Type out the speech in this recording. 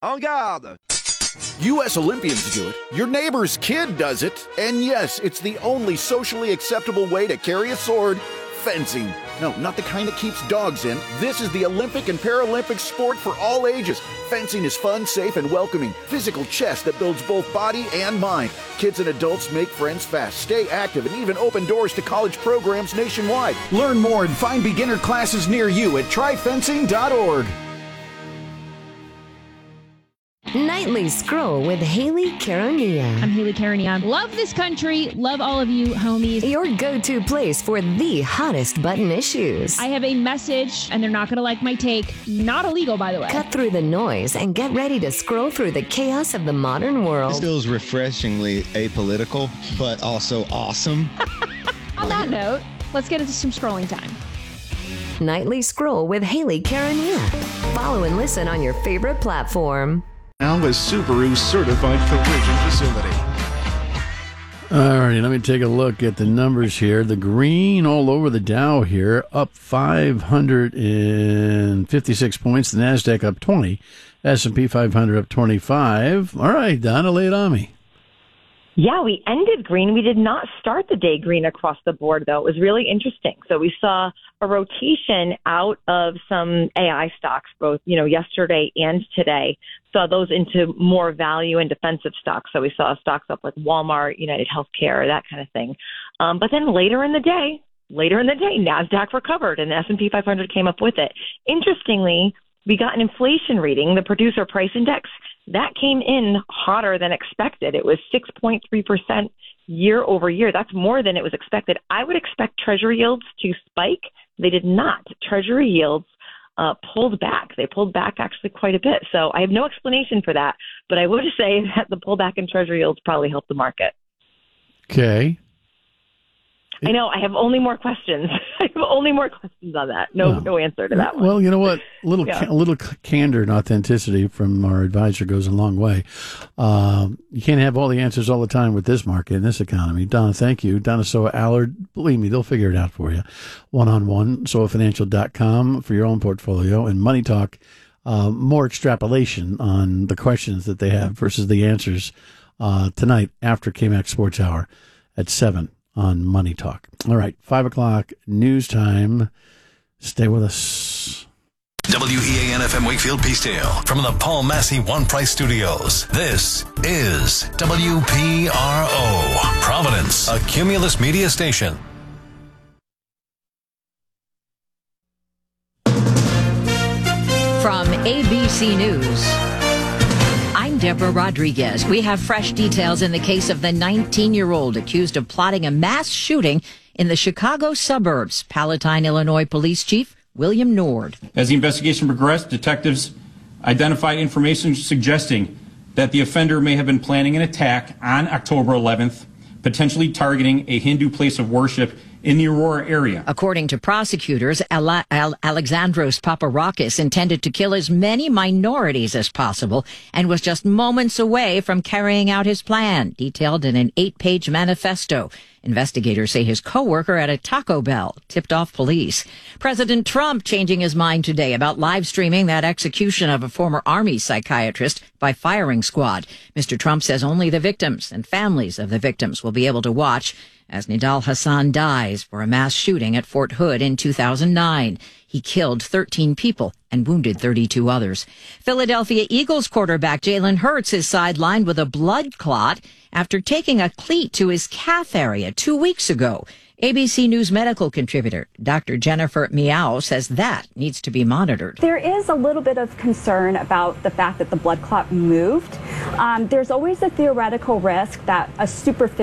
En garde! U.S. Olympians do it. Your neighbor's kid does it. And yes, it's the only socially acceptable way to carry a sword. Fencing. No, not the kind that keeps dogs in. This is the Olympic and Paralympic sport for all ages. Fencing is fun, safe, and welcoming. Physical chess that builds both body and mind. Kids and adults make friends fast, stay active, and even open doors to college programs nationwide. Learn more and find beginner classes near you at tryfencing.org. Nightly Scroll with Haley Caronia. I'm Haley Caronia. Love this country. Love all of you, homies. Your go-to place for the hottest button issues. I have a message, and they're not going to like my take. Not illegal, by the way. Cut through the noise and get ready to scroll through the chaos of the modern world. This feels refreshingly apolitical, but also awesome. On that note, let's get into some scrolling time. Nightly Scroll with Haley Caronia. Follow and listen on your favorite platform. Now a Subaru certified collision facility. All right, let me take a look at the numbers here. The green all over the Dow here, up 556 points. The NASDAQ up 20. S&P 500 up 25. All right, Donna, lay it on me. Yeah, we ended green. We did not start the day green across the board, though. It was really interesting. So we saw a rotation out of some AI stocks, both, yesterday and today. Saw those into more value and defensive stocks. So we saw stocks up like Walmart, United Healthcare, that kind of thing. But then later in the day, NASDAQ recovered and the S&P 500 came up with it. Interestingly, we got an inflation reading, the producer price index. That came in hotter than expected. It was 6.3% year over year. That's more than it was expected. I would expect Treasury yields to spike. They did not. Treasury yields pulled back. They pulled back actually quite a bit. So I have no explanation for that. But I would say that the pullback in Treasury yields probably helped the market. Okay. I know. I have only more questions. I have only more questions on that. No answer to that one. Well, you know what? A little candor and authenticity from our advisor goes a long way. You can't have all the answers all the time with this market and this economy. Donna, thank you. Donna Soa Allard, believe me, they'll figure it out for you. One-on-one, SoaFinancial.com for your own portfolio, and Money Talk, more extrapolation on the questions that they have versus the answers tonight after KMAX Sports Hour at 7. On Money Talk. All right, 5 o'clock news time. Stay with us. WEAN-FM Wakefield Peacedale from the Paul Massey One Price Studios. This is WPRO, Providence, a Cumulus Media station. From ABC News, I'm Deborah Rodriguez. We have fresh details in the case of the 19-year-old accused of plotting a mass shooting in the Chicago suburbs. Palatine, Illinois Police Chief William Nord. As the investigation progressed, detectives identified information suggesting that the offender may have been planning an attack on October 11th, potentially targeting a Hindu place of worship in the Aurora area. According to prosecutors, Alexandros Paparakis intended to kill as many minorities as possible and was just moments away from carrying out his plan, detailed in an 8-page manifesto. Investigators say his co-worker at a Taco Bell tipped off police. President Trump changing his mind today about live streaming that execution of a former Army psychiatrist by firing squad. Mr. Trump says only the victims and families of the victims will be able to watch as Nidal Hassan dies for a mass shooting at Fort Hood in 2009. He killed 13 people and wounded 32 others. Philadelphia Eagles quarterback Jalen Hurts is sidelined with a blood clot after taking a cleat to his calf area 2 weeks ago. ABC News medical contributor Dr. Jennifer Miao says that needs to be monitored. There is a little bit of concern about the fact that the blood clot moved. There's always a theoretical risk that a superficial